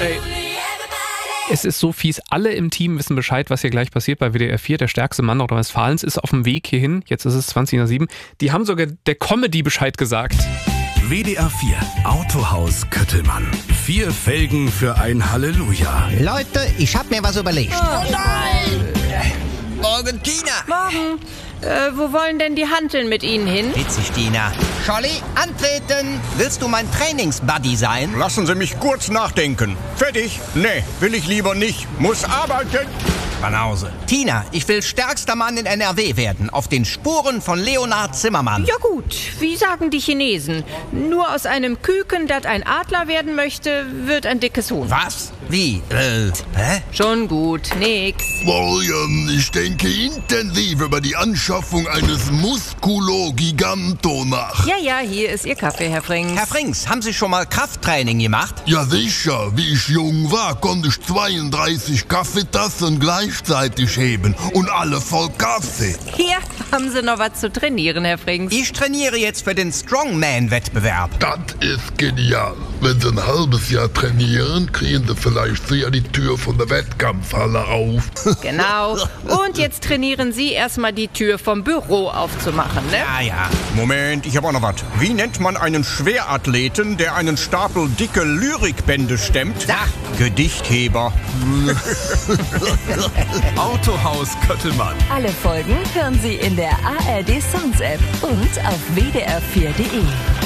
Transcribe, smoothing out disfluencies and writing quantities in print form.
Ey. Es ist so fies. Alle im Team wissen Bescheid, was hier gleich passiert bei WDR 4. Der stärkste Mann Nordrhein-Westfalens ist auf dem Weg hierhin. Jetzt ist es 20:07. Die haben sogar der Comedy Bescheid gesagt. WDR 4 Autohaus Köttelmann. 4 Felgen für ein Halleluja. Leute, ich hab mir was überlegt. Oh nein! Morgen, Tina. Morgen. Wo wollen denn die Hanteln mit Ihnen hin? Witzig, Tina. Scholli, antreten. Willst du mein Trainingsbuddy sein? Lassen Sie mich kurz nachdenken. Fertig? Nee, will ich lieber nicht. Muss arbeiten. Banause. Tina, ich will stärkster Mann in NRW werden. Auf den Spuren von Leonhard Zimmermann. Ja gut, wie sagen die Chinesen? Nur aus einem Küken, das ein Adler werden möchte, wird ein dickes Huhn. Was? Wie? Hä? Schon gut, nix. William, ich denke intensiv über die Anschaffung eines Musculo Giganto nach. Ja, hier ist Ihr Kaffee, Herr Frings. Herr Frings, haben Sie schon mal Krafttraining gemacht? Ja sicher, wie ich jung war, konnte ich 32 Kaffeetassen gleichzeitig heben und alle voll Kaffee. Hier haben Sie noch was zu trainieren, Herr Frings. Ich trainiere jetzt für den Strongman-Wettbewerb. Das ist genial. Wenn Sie ein halbes Jahr trainieren, kriegen Sie vielleicht sehr die Tür von der Wettkampfhalle auf. Genau. Und jetzt trainieren Sie erstmal die Tür vom Büro aufzumachen, ne? Ja. Moment, ich habe auch noch was. Wie nennt man einen Schwerathleten, der einen Stapel dicke Lyrikbände stemmt? Sag. Gedichtheber. Autohaus Köttelmann. Alle Folgen hören Sie in der ARD Sounds App und auf wdr4.de.